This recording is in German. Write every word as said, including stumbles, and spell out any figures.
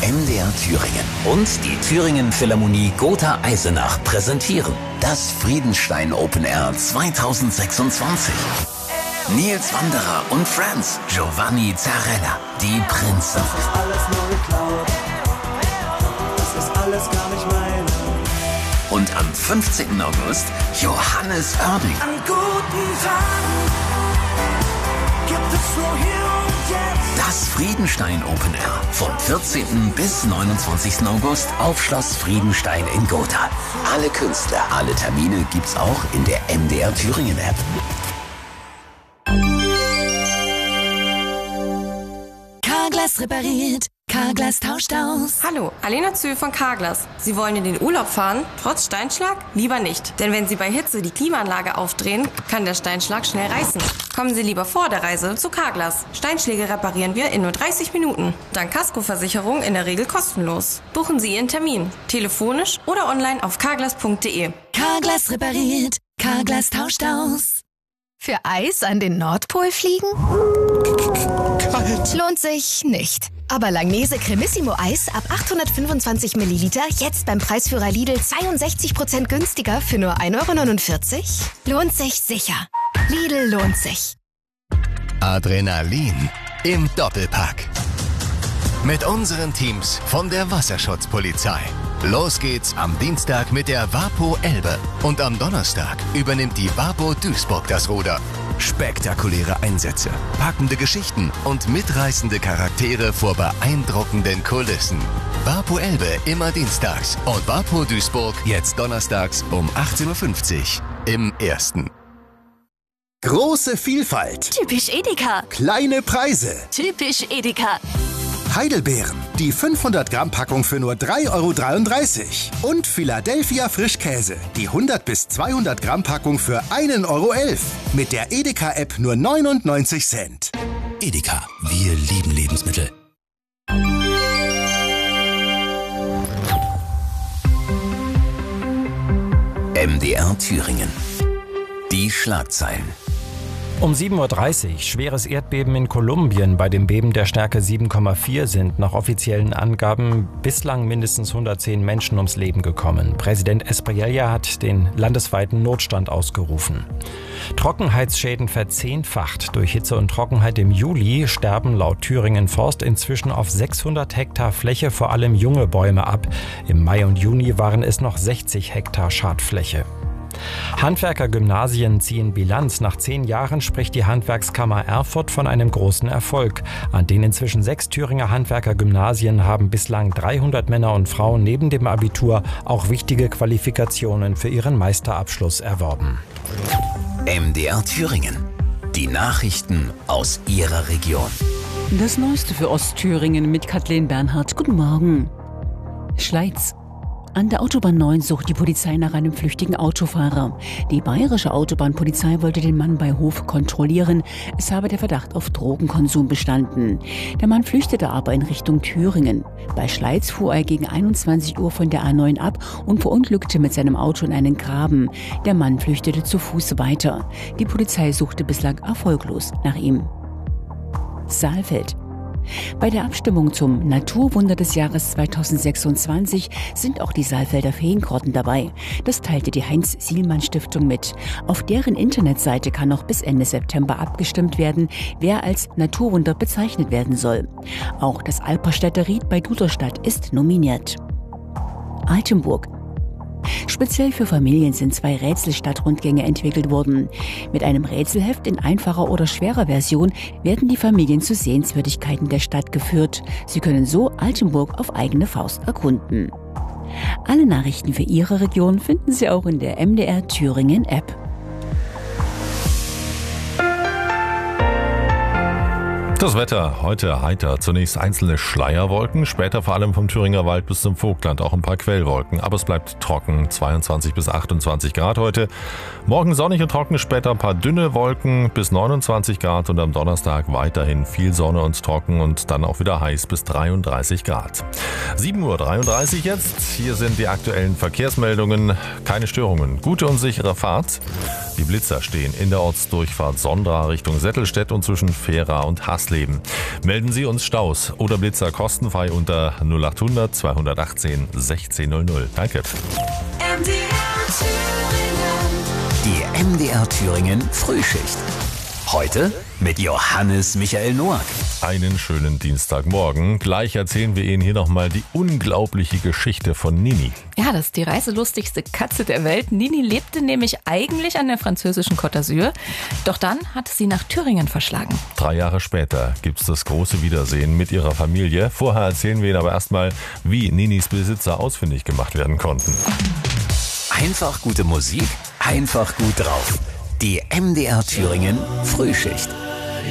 M D R Thüringen und die Thüringen Philharmonie Gotha Eisenach präsentieren das Friedenstein Open Air zweitausendsechsundzwanzig. Nils Wanderer und Friends, Giovanni Zarella, die Prinzen. Das ist alles nur geklaut. Das ist alles gar nicht mein. Und am fünfzehnten August Johannes Oerding. An guten Tagen gibt es nur hier und jetzt. Das Friedenstein Open Air vom vierzehnten bis neunundzwanzigsten August auf Schloss Friedenstein in Gotha. Alle Künstler, alle Termine gibt's auch in der M D R Thüringen App. Carglass repariert, Carglass tauscht aus. Hallo, Alena Zühl von Carglass. Sie wollen in den Urlaub fahren, trotz Steinschlag? Lieber nicht. Denn wenn Sie bei Hitze die Klimaanlage aufdrehen, kann der Steinschlag schnell reißen. Kommen Sie lieber vor der Reise zu Carglass. Steinschläge reparieren wir in nur dreißig Minuten. Dank Kaskoversicherung in der Regel kostenlos. Buchen Sie Ihren Termin, telefonisch oder online auf carglass punkt de. Carglass repariert, Carglass tauscht aus. Für Eis an den Nordpol fliegen? Kalt. Lohnt sich nicht. Aber Langnese Cremissimo Eis ab achthundertfünfundzwanzig Milliliter jetzt beim Preisführer Lidl zweiundsechzig Prozent günstiger für nur ein Euro neunundvierzig? Lohnt sich sicher. Lidl lohnt sich. Adrenalin im Doppelpack. Mit unseren Teams von der Wasserschutzpolizei. Los geht's am Dienstag mit der WaPo Elbe. Und am Donnerstag übernimmt die WaPo Duisburg das Ruder. Spektakuläre Einsätze, packende Geschichten und mitreißende Charaktere vor beeindruckenden Kulissen. WaPo Elbe immer dienstags und WaPo Duisburg jetzt donnerstags um achtzehn Uhr fünfzig im Ersten. Große Vielfalt. Typisch Edeka. Kleine Preise. Typisch Edeka. Heidelbeeren, die fünfhundert Gramm Packung für nur drei Euro dreiunddreißig. Und Philadelphia Frischkäse, die hundert bis zweihundert Gramm Packung für ein Euro elf. Mit der Edeka-App nur neunundneunzig Cent. Edeka, wir lieben Lebensmittel. M D R Thüringen. Die Schlagzeilen. Um sieben Uhr dreißig, schweres Erdbeben in Kolumbien. Bei dem Beben der Stärke sieben Komma vier sind nach offiziellen Angaben bislang mindestens hundertzehn Menschen ums Leben gekommen. Präsident Espriella hat den landesweiten Notstand ausgerufen. Trockenheitsschäden verzehnfacht. Durch Hitze und Trockenheit im Juli sterben laut Thüringen Forst inzwischen auf sechshundert Hektar Fläche vor allem junge Bäume ab. Im Mai und Juni waren es noch sechzig Hektar Schadfläche. Handwerkergymnasien ziehen Bilanz. Nach zehn Jahren spricht die Handwerkskammer Erfurt von einem großen Erfolg. An den inzwischen sechs Thüringer Handwerkergymnasien haben bislang dreihundert Männer und Frauen neben dem Abitur auch wichtige Qualifikationen für ihren Meisterabschluss erworben. M D R Thüringen. Die Nachrichten aus Ihrer Region. Das Neueste für Ostthüringen mit Kathleen Bernhardt. Guten Morgen. Schleiz. An der Autobahn neun sucht die Polizei nach einem flüchtigen Autofahrer. Die bayerische Autobahnpolizei wollte den Mann bei Hof kontrollieren. Es habe der Verdacht auf Drogenkonsum bestanden. Der Mann flüchtete aber in Richtung Thüringen. Bei Schleiz fuhr er gegen einundzwanzig Uhr von der A neun ab und verunglückte mit seinem Auto in einen Graben. Der Mann flüchtete zu Fuß weiter. Die Polizei suchte bislang erfolglos nach ihm. Saalfeld. Bei der Abstimmung zum Naturwunder des Jahres zweitausendsechsundzwanzig sind auch die Saalfelder Feengrotten dabei. Das teilte die Heinz-Sielmann-Stiftung mit. Auf deren Internetseite kann noch bis Ende September abgestimmt werden, wer als Naturwunder bezeichnet werden soll. Auch das Alperstädter Ried bei Duderstadt ist nominiert. Altenburg. Speziell für Familien sind zwei Rätselstadtrundgänge entwickelt worden. Mit einem Rätselheft in einfacher oder schwerer Version werden die Familien zu Sehenswürdigkeiten der Stadt geführt. Sie können so Altenburg auf eigene Faust erkunden. Alle Nachrichten für Ihre Region finden Sie auch in der M D R Thüringen App. Das Wetter heute heiter. Zunächst einzelne Schleierwolken, später vor allem vom Thüringer Wald bis zum Vogtland auch ein paar Quellwolken. Aber es bleibt trocken, zweiundzwanzig bis achtundzwanzig Grad heute. Morgen sonnig und trocken, später ein paar dünne Wolken bis neunundzwanzig Grad und am Donnerstag weiterhin viel Sonne und trocken und dann auch wieder heiß bis dreiunddreißig Grad. sieben Uhr dreiunddreißig jetzt. Hier sind die aktuellen Verkehrsmeldungen. Keine Störungen. Gute und sichere Fahrt. Die Blitzer stehen in der Ortsdurchfahrt Sondra Richtung Settelstedt und zwischen Fehra und Hasleben. Melden Sie uns Staus oder Blitzer kostenfrei unter null achthundert zweihundertachtzehn sechzehn null null. Danke. M D R Thüringen. Die M D R Thüringen Frühschicht. Heute mit Johannes Michael Noack. Einen schönen Dienstagmorgen. Gleich erzählen wir Ihnen hier nochmal die unglaubliche Geschichte von Nini. Ja, das ist die reiselustigste Katze der Welt. Nini lebte nämlich eigentlich an der französischen Côte d'Azur. Doch dann hat sie nach Thüringen verschlagen. Drei Jahre später gibt es das große Wiedersehen mit ihrer Familie. Vorher erzählen wir Ihnen aber erstmal, wie Ninis Besitzer ausfindig gemacht werden konnten. Einfach gute Musik, einfach gut drauf. Die M D R Thüringen Frühschicht.